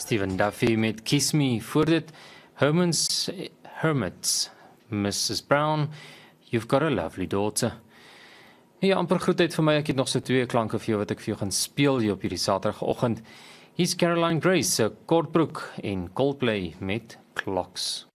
Stephen Duffy met Kiss Me, voor dit Hermits, Mrs. Brown, You've Got a Lovely Daughter. Ja, amper groetheid vir my, ek het nog so 2 klanke vir jou wat ek vir jou gaan speel hier op hierdie Saterdagoggend. Hier's Caroline Grace, Kortbroek en Coldplay met Clocks.